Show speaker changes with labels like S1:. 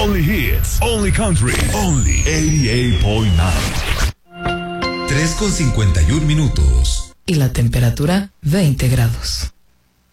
S1: Only hits, only country, only 88.9.
S2: 3:51.
S3: Y la temperatura 20 grados.